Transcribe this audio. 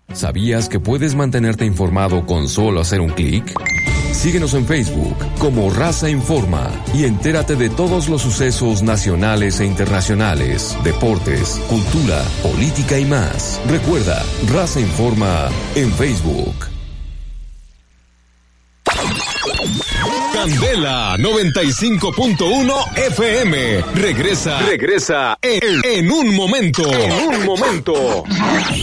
¿Sabías que puedes mantenerte informado con solo hacer un clic? Síguenos en Facebook como Raza Informa y entérate de todos los sucesos nacionales e internacionales, deportes, cultura, política y más. Recuerda, Raza Informa en Facebook. Candela 95.1 FM. Regresa en un momento.